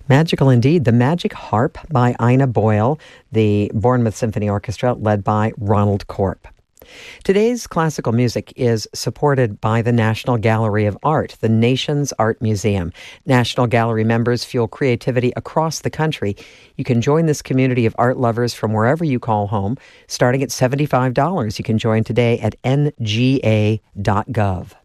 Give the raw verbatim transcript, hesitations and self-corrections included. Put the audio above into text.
Magical indeed. The Magic Harp by Ina Boyle, the Bournemouth Symphony Orchestra led by Ronald Corp. Today's classical music is supported by the National Gallery of Art, the nation's art museum. National Gallery members fuel creativity across the country. You can join this community of art lovers from wherever you call home, starting at seventy-five dollars. You can join today at n g a dot gov.